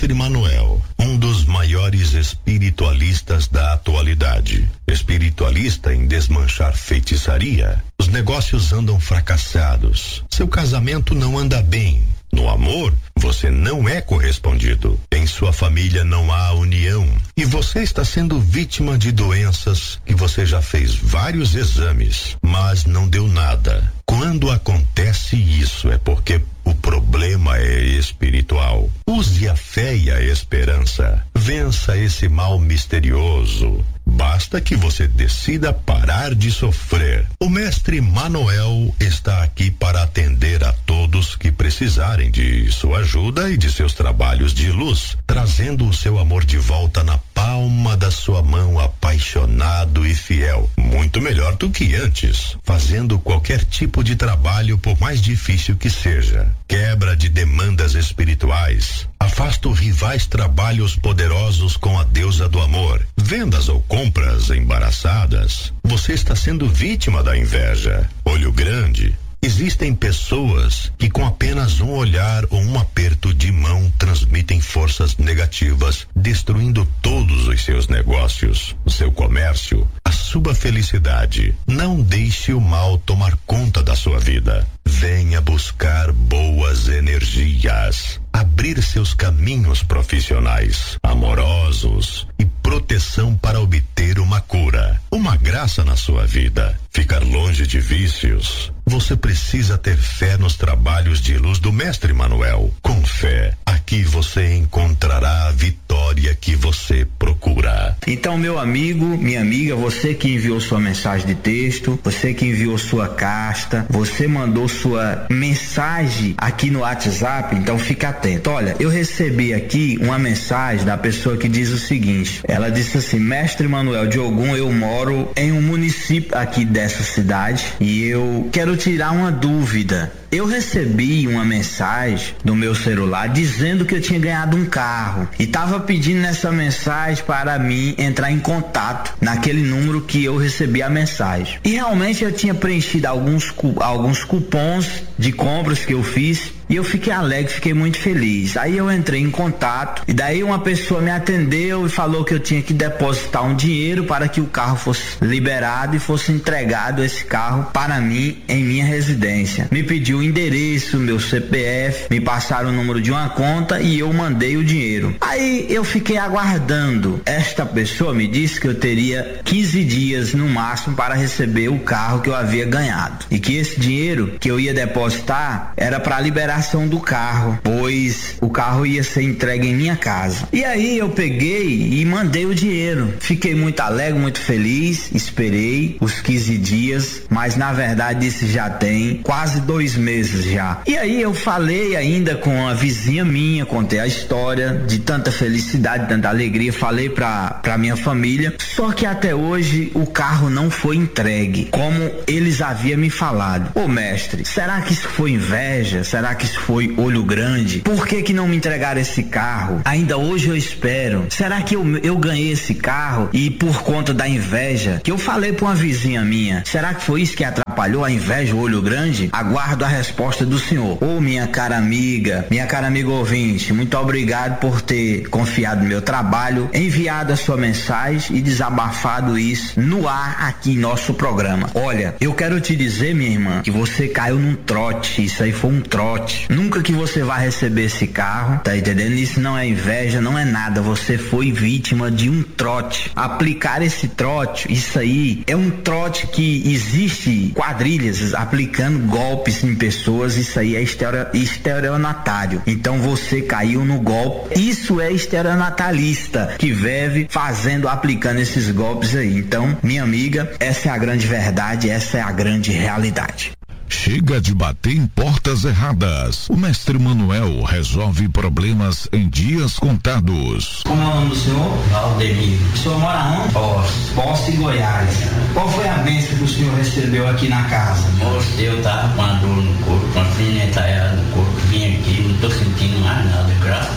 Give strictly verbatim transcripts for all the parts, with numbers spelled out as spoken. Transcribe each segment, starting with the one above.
Mestre Manuel, um dos maiores espiritualistas da atualidade. Espiritualista em desmanchar feitiçaria. Os negócios andam fracassados. Seu casamento não anda bem. No amor, você não é correspondido. Em sua família não há união. E você está sendo vítima de doenças que você já fez vários exames, mas não deu nada. Quando acontece isso é porque o problema é espiritual. Use a fé e a esperança. Vença esse mal misterioso. Basta que você decida parar de sofrer. O Mestre Manuel está aqui para atender a todos que precisarem de sua ajuda e de seus trabalhos de luz, trazendo o seu amor de volta na palma da sua mão, apaixonado e fiel. Muito melhor do que antes, fazendo qualquer tipo de trabalho, por mais difícil que seja. Quebra de demandas espirituais. Afasta rivais trabalhos poderosos com a deusa do amor. Vendas ou compras embaraçadas. Você está sendo vítima da inveja. Olho grande. Existem pessoas que com apenas um olhar ou um aperto de mão transmitem forças negativas, destruindo todos os seus negócios, o seu comércio, a sua felicidade. Não deixe o mal tomar conta da sua vida. Venha buscar boas energias. Abrir seus caminhos profissionais, amorosos e proteção para obter uma cura, uma graça na sua vida. Ficar longe de vícios. Você precisa ter fé nos trabalhos de luz do Mestre Manuel. Com fé, aqui você encontrará a vitória que você procura. Então, meu amigo, minha amiga, você que enviou sua mensagem de texto, você que enviou sua carta, você mandou sua mensagem aqui no WhatsApp, então fica atento. Olha, eu recebi aqui uma mensagem da pessoa que diz o seguinte, ela disse assim: Mestre Manuel de Ogum, eu moro em um município aqui dessa cidade e eu quero tirar uma dúvida. Eu recebi uma mensagem do meu celular dizendo que eu tinha ganhado um carro e estava pedindo nessa mensagem para mim entrar em contato naquele número que eu recebi a mensagem. E realmente eu tinha preenchido alguns, alguns cupons de compras que eu fiz e eu fiquei alegre, fiquei muito feliz. Aí eu entrei em contato e daí uma pessoa me atendeu e falou que eu tinha que depositar um dinheiro para que o carro fosse liberado e fosse entregado esse carro para mim em minha residência. Me pediu o endereço, meu C P F, me passaram o número de uma conta e eu mandei o dinheiro. Aí eu fiquei aguardando. Esta pessoa me disse que eu teria quinze dias no máximo para receber o carro que eu havia ganhado e que esse dinheiro que eu ia depositar era para liberar do carro, pois o carro ia ser entregue em minha casa. E aí eu peguei e mandei o dinheiro. Fiquei muito alegre, muito feliz, esperei os quinze dias, mas na verdade isso já tem quase dois meses já. E aí eu falei ainda com a vizinha minha, contei a história de tanta felicidade, tanta alegria, falei pra, pra minha família, só que até hoje o carro não foi entregue, como eles haviam me falado. Ô mestre, será que isso foi inveja? Será que isso foi olho grande? Por que que não me entregaram esse carro? Ainda hoje eu espero. Será que eu, eu ganhei esse carro e por conta da inveja que eu falei pra uma vizinha minha, será que foi isso que atrapalhou a inveja, o olho grande? Aguardo a resposta do senhor. Ô minha cara amiga, minha cara amiga ouvinte, muito obrigado por ter confiado no meu trabalho, enviado a sua mensagem e desabafado isso no ar aqui em nosso programa. Olha, eu quero te dizer, minha irmã, que você caiu num trote. Isso aí foi um trote. Nunca que você vai receber esse carro, tá entendendo? Isso não é inveja, não é nada. Você foi vítima de um trote. Aplicar esse trote, isso aí é um trote que existe quadrilhas aplicando golpes em pessoas. Isso aí é estelionatário. Então você caiu no golpe. Isso é estelionatalista que vive fazendo, aplicando esses golpes aí. Então, minha amiga, essa é a grande verdade, essa é a grande realidade. Chega de bater em portas erradas. O Mestre Manuel resolve problemas em dias contados. Como é o nome do senhor? Valdemir. O senhor mora onde? Posse. Posse, Goiás. Qual foi a bênção que o senhor recebeu aqui na casa? Moço, eu tava com a dor no corpo, com a pimentada no corpo, vim aqui, não tô sentindo mais nada, graças a Deus.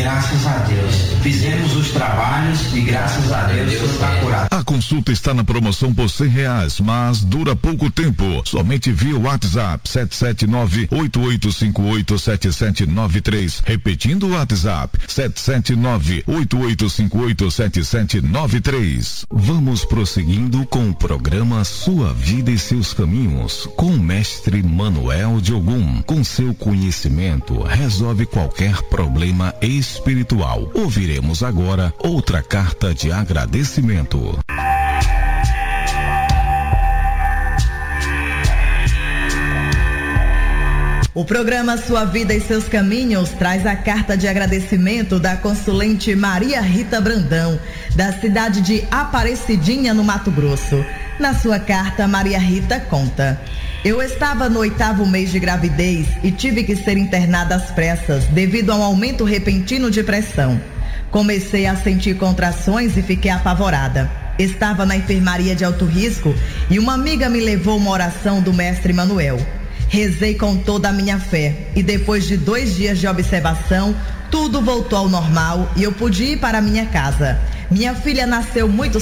graças a Deus. Fizemos os trabalhos e graças a Deus o senhor está curado. A consulta está na promoção por cem reais, mas dura pouco tempo. Somente via WhatsApp sete sete nove, oito oito cinco oito, sete sete nove três. Repetindo o WhatsApp sete sete nove, oito oito cinco oito, sete sete nove três. Vamos prosseguindo com o programa Sua Vida e Seus Caminhos, com o mestre Manuel de Ogum. Com seu conhecimento, resolve qualquer problema espiritual. Ouviremos agora outra carta de agradecimento. O programa Sua Vida e Seus Caminhos traz a carta de agradecimento da consulente Maria Rita Brandão, da cidade de Aparecidinha, no Mato Grosso. Na sua carta, Maria Rita conta: eu estava no oitavo mês de gravidez e tive que ser internada às pressas devido a um aumento repentino de pressão. Comecei a sentir contrações e fiquei apavorada. Estava na enfermaria de alto risco e uma amiga me levou uma oração do mestre Manuel. Rezei com toda a minha fé e depois de dois dias de observação, tudo voltou ao normal e eu pude ir para minha casa. Minha filha nasceu muito